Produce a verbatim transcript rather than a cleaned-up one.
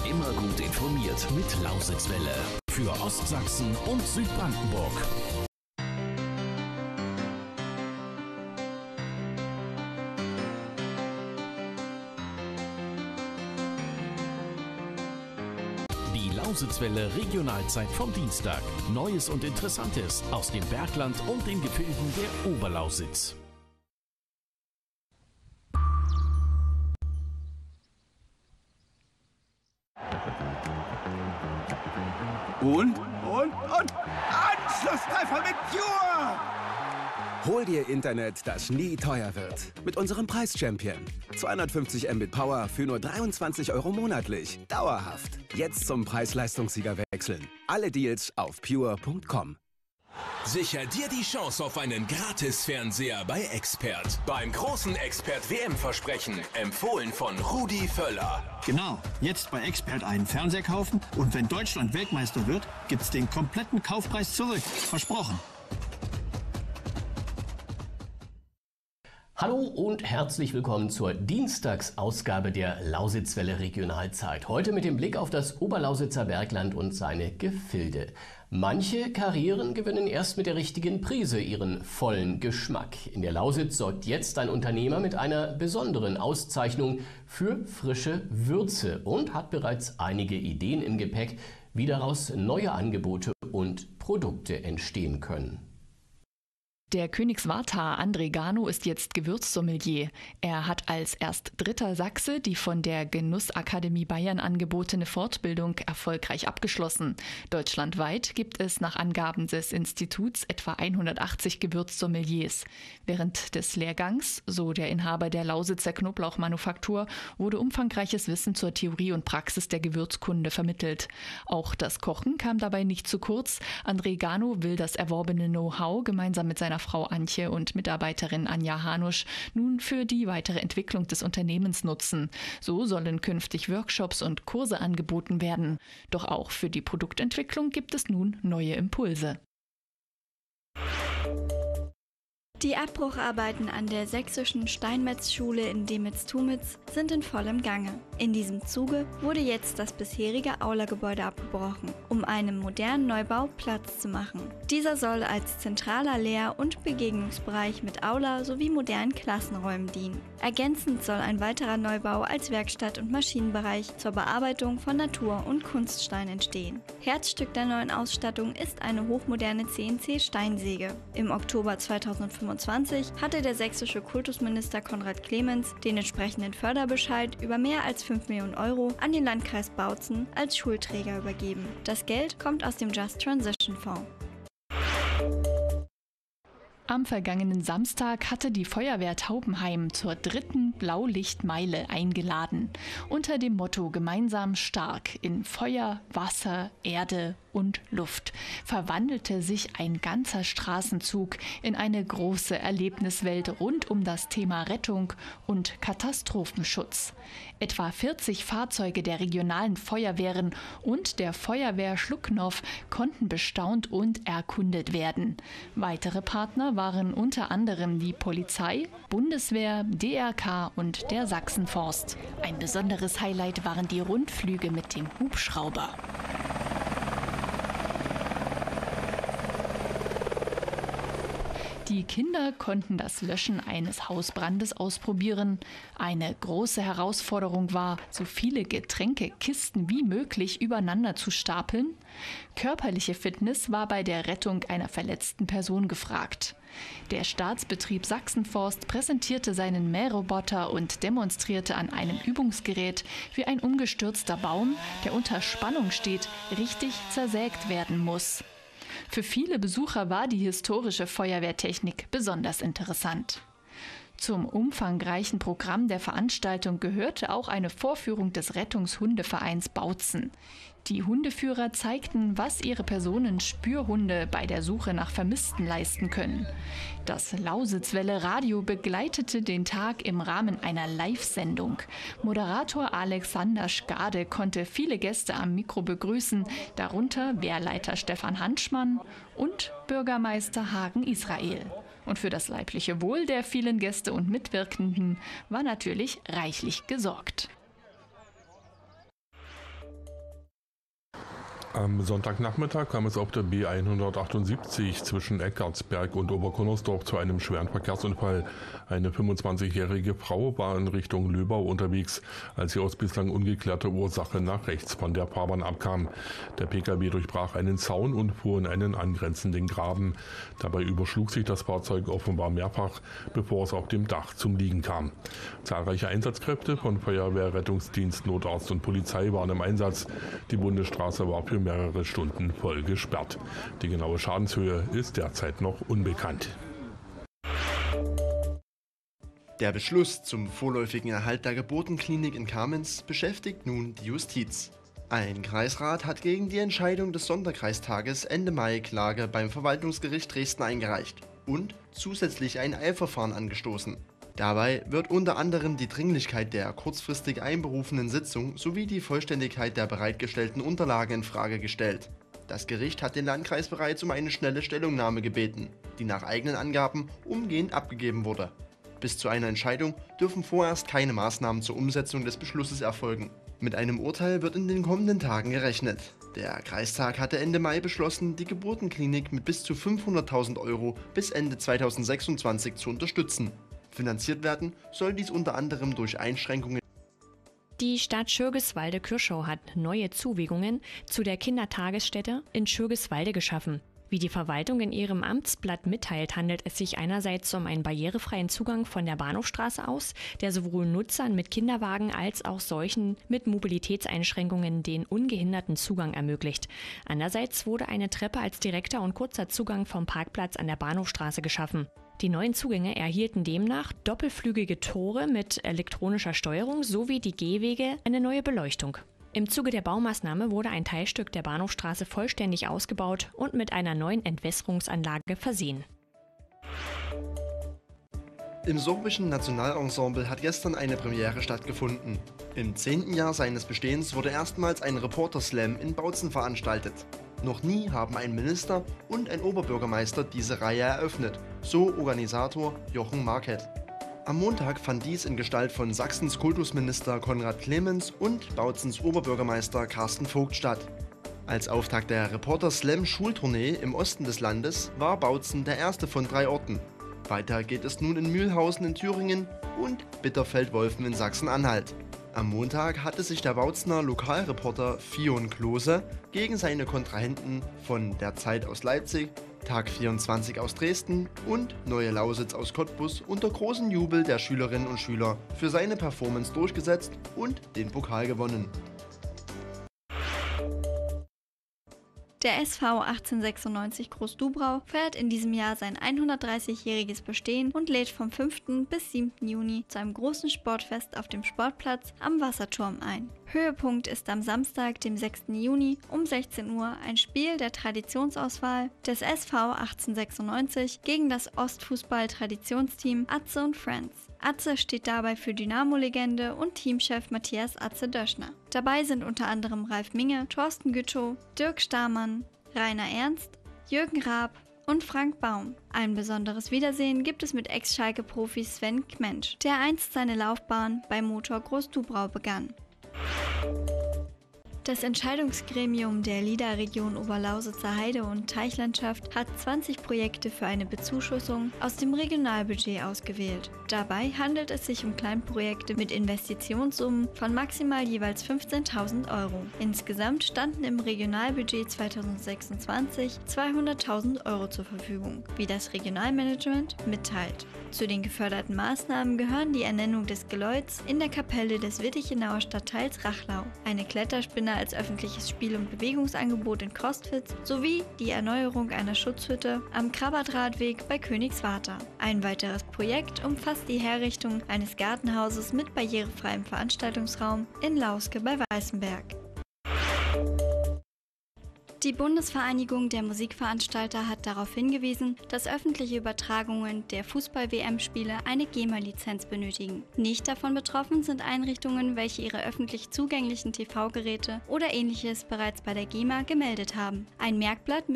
Immer gut informiert mit Lausitzwelle. Für Ostsachsen und Südbrandenburg. Die Lausitzwelle Regionalzeit vom Dienstag. Neues und Interessantes aus dem Bergland und den Gefilden der Oberlausitz. Und, und, und Anschlusstreffer mit Pure! Hol dir Internet, das nie teuer wird. Mit unserem Preis-Champion. zweihundertfünfzig Mbit Power für nur dreiundzwanzig Euro monatlich. Dauerhaft. Jetzt zum Preis-Leistungssieger wechseln. Alle Deals auf pure punkt com. Sicher dir die Chance auf einen Gratis-Fernseher bei Expert. Beim großen Expert-W M-Versprechen. Empfohlen von Rudi Völler. Genau, jetzt bei Expert einen Fernseher kaufen und wenn Deutschland Weltmeister wird, gibt's den kompletten Kaufpreis zurück. Versprochen. Hallo und herzlich willkommen zur Dienstagsausgabe der Lausitzwelle Regionalzeit. Heute mit dem Blick auf das Oberlausitzer Bergland und seine Gefilde. Manche Karrieren gewinnen erst mit der richtigen Prise ihren vollen Geschmack. In der Lausitz sorgt jetzt ein Unternehmer mit einer besonderen Auszeichnung für frische Würze und hat bereits einige Ideen im Gepäck, wie daraus neue Angebote und Produkte entstehen können. Der Königswarthaar André Gano ist jetzt Gewürzsommelier. Er hat als erst dritter Sachse die von der Genussakademie Bayern angebotene Fortbildung erfolgreich abgeschlossen. Deutschlandweit gibt es nach Angaben des Instituts etwa hundertachtzig Gewürzsommeliers. Während des Lehrgangs, so der Inhaber der Lausitzer Knoblauchmanufaktur, wurde umfangreiches Wissen zur Theorie und Praxis der Gewürzkunde vermittelt. Auch das Kochen kam dabei nicht zu kurz. André Gano will das erworbene Know-how gemeinsam mit seiner Frau Antje und Mitarbeiterin Anja Hanusch nun für die weitere Entwicklung des Unternehmens nutzen. So sollen künftig Workshops und Kurse angeboten werden. Doch auch für die Produktentwicklung gibt es nun neue Impulse. Die Abbrucharbeiten an der sächsischen Steinmetzschule in Demitz-Tumitz sind in vollem Gange. In diesem Zuge wurde jetzt das bisherige Aula-Gebäude abgebrochen, um einem modernen Neubau Platz zu machen. Dieser soll als zentraler Lehr- und Begegnungsbereich mit Aula sowie modernen Klassenräumen dienen. Ergänzend soll ein weiterer Neubau als Werkstatt- und Maschinenbereich zur Bearbeitung von Natur- und Kunststein entstehen. Herzstück der neuen Ausstattung ist eine hochmoderne C N C-Steinsäge. Im Oktober zweitausendfünfundzwanzig hatte der sächsische Kultusminister Konrad Clemens den entsprechenden Förderbescheid über mehr als fünf Millionen Euro an den Landkreis Bautzen als Schulträger übergeben. Das Geld kommt aus dem Just Transition Fonds. Am vergangenen Samstag hatte die Feuerwehr Taubenheim zur dritten Blaulichtmeile eingeladen. Unter dem Motto Gemeinsam stark in Feuer, Wasser, Erde und Luft verwandelte sich ein ganzer Straßenzug in eine große Erlebniswelt rund um das Thema Rettung und Katastrophenschutz. Etwa vierzig Fahrzeuge der regionalen Feuerwehren und der Feuerwehr Schlucknow konnten bestaunt und erkundet werden. Weitere Partner waren unter anderem die Polizei, Bundeswehr, D R K und der Sachsenforst. Ein besonderes Highlight waren die Rundflüge mit dem Hubschrauber. Die Kinder konnten das Löschen eines Hausbrandes ausprobieren. Eine große Herausforderung war, so viele Getränkekisten wie möglich übereinander zu stapeln. Körperliche Fitness war bei der Rettung einer verletzten Person gefragt. Der Staatsbetrieb Sachsenforst präsentierte seinen Mähroboter und demonstrierte an einem Übungsgerät, wie ein umgestürzter Baum, der unter Spannung steht, richtig zersägt werden muss. Für viele Besucher war die historische Feuerwehrtechnik besonders interessant. Zum umfangreichen Programm der Veranstaltung gehörte auch eine Vorführung des Rettungshundevereins Bautzen. Die Hundeführer zeigten, was ihre Personenspürhunde bei der Suche nach Vermissten leisten können. Das Lausitzwelle Radio begleitete den Tag im Rahmen einer Live-Sendung. Moderator Alexander Schkade konnte viele Gäste am Mikro begrüßen, darunter Wehrleiter Stefan Hanschmann und Bürgermeister Hagen Israel. Und für das leibliche Wohl der vielen Gäste und Mitwirkenden war natürlich reichlich gesorgt. Am Sonntagnachmittag kam es auf der B hundertachtundsiebzig zwischen Eckartsberg und Oberkonnersdorf zu einem schweren Verkehrsunfall. Eine fünfundzwanzigjährige Frau war in Richtung Löbau unterwegs, als sie aus bislang ungeklärter Ursache nach rechts von der Fahrbahn abkam. Der Pkw durchbrach einen Zaun und fuhr in einen angrenzenden Graben. Dabei überschlug sich das Fahrzeug offenbar mehrfach, bevor es auf dem Dach zum Liegen kam. Zahlreiche Einsatzkräfte von Feuerwehr, Rettungsdienst, Notarzt und Polizei waren im Einsatz. Die Bundesstraße war für mehrere Stunden voll gesperrt. Die genaue Schadenshöhe ist derzeit noch unbekannt. Der Beschluss zum vorläufigen Erhalt der Geburtenklinik in Kamenz beschäftigt nun die Justiz. Ein Kreisrat hat gegen die Entscheidung des Sonderkreistages Ende Mai Klage beim Verwaltungsgericht Dresden eingereicht und zusätzlich ein Eilverfahren angestoßen. Dabei wird unter anderem die Dringlichkeit der kurzfristig einberufenen Sitzung sowie die Vollständigkeit der bereitgestellten Unterlagen in Frage gestellt. Das Gericht hat den Landkreis bereits um eine schnelle Stellungnahme gebeten, die nach eigenen Angaben umgehend abgegeben wurde. Bis zu einer Entscheidung dürfen vorerst keine Maßnahmen zur Umsetzung des Beschlusses erfolgen. Mit einem Urteil wird in den kommenden Tagen gerechnet. Der Kreistag hatte Ende Mai beschlossen, die Geburtenklinik mit bis zu fünfhunderttausend Euro bis Ende zweitausendsechsundzwanzig zu unterstützen. Finanziert werden soll dies unter anderem durch Einschränkungen. Die Stadt Schürgiswalde-Kirschau hat neue Zuwegungen zu der Kindertagesstätte in Schürgiswalde geschaffen. Wie die Verwaltung in ihrem Amtsblatt mitteilt, handelt es sich einerseits um einen barrierefreien Zugang von der Bahnhofstraße aus, der sowohl Nutzern mit Kinderwagen als auch solchen mit Mobilitätseinschränkungen den ungehinderten Zugang ermöglicht. Andererseits wurde eine Treppe als direkter und kurzer Zugang vom Parkplatz an der Bahnhofstraße geschaffen. Die neuen Zugänge erhielten demnach doppelflügige Tore mit elektronischer Steuerung sowie die Gehwege eine neue Beleuchtung. Im Zuge der Baumaßnahme wurde ein Teilstück der Bahnhofstraße vollständig ausgebaut und mit einer neuen Entwässerungsanlage versehen. Im sorbischen Nationalensemble hat gestern eine Premiere stattgefunden. Im zehnten Jahr seines Bestehens wurde erstmals ein Reporter-Slam in Bautzen veranstaltet. Noch nie haben ein Minister und ein Oberbürgermeister diese Reihe eröffnet, so Organisator Jochen Marquet. Am Montag fand dies in Gestalt von Sachsens Kultusminister Konrad Clemens und Bautzens Oberbürgermeister Carsten Vogt statt. Als Auftakt der Reporter-Slam-Schultournee im Osten des Landes war Bautzen der erste von drei Orten. Weiter geht es nun in Mühlhausen in Thüringen und Bitterfeld-Wolfen in Sachsen-Anhalt. Am Montag hatte sich der Bautzener Lokalreporter Fion Klose gegen seine Kontrahenten von der Zeit aus Leipzig, Tag vierundzwanzig aus Dresden und Neue Lausitz aus Cottbus unter großem Jubel der Schülerinnen und Schüler für seine Performance durchgesetzt und den Pokal gewonnen. Der S V achtzehnhundertsechsundneunzig Groß-Dubrau feiert in diesem Jahr sein hundertdreißigjähriges Bestehen und lädt vom fünften bis siebten Juni zu einem großen Sportfest auf dem Sportplatz am Wasserturm ein. Höhepunkt ist am Samstag, dem sechsten Juni um sechzehn Uhr ein Spiel der Traditionsauswahl des S V achtzehnhundertsechsundneunzig gegen das Ostfußball-Traditionsteam Atze und Friends. Atze steht dabei für Dynamo-Legende und Teamchef Matthias Atze Döschner. Dabei sind unter anderem Ralf Minge, Thorsten Gütschow, Dirk Stamann, Rainer Ernst, Jürgen Raab und Frank Baum. Ein besonderes Wiedersehen gibt es mit Ex-Schalke-Profi Sven Kmensch, der einst seine Laufbahn bei Motor Groß-Dubrau begann. Das Entscheidungsgremium der L I D A-Region Oberlausitzer Heide- und Teichlandschaft hat zwanzig Projekte für eine Bezuschussung aus dem Regionalbudget ausgewählt. Dabei handelt es sich um Kleinprojekte mit Investitionssummen von maximal jeweils fünfzehntausend Euro. Insgesamt standen im Regionalbudget zweitausendsechsundzwanzig zweihunderttausend Euro zur Verfügung, wie das Regionalmanagement mitteilt. Zu den geförderten Maßnahmen gehören die Ernennung des Geläuts in der Kapelle des Wittichenauer Stadtteils Rachlau, eine Kletterspinne als öffentliches Spiel- und Bewegungsangebot in Kostwitz sowie die Erneuerung einer Schutzhütte am Krabbertradweg bei Königswarter. Ein weiteres Projekt umfasst die Herrichtung eines Gartenhauses mit barrierefreiem Veranstaltungsraum in Lauske bei Weißenberg. Die Bundesvereinigung der Musikveranstalter hat darauf hingewiesen, dass öffentliche Übertragungen der Fußball-W M-Spiele eine GEMA-Lizenz benötigen. Nicht davon betroffen sind Einrichtungen, welche ihre öffentlich zugänglichen T V-Geräte oder ähnliches bereits bei der GEMA gemeldet haben. Ein Merkblatt mit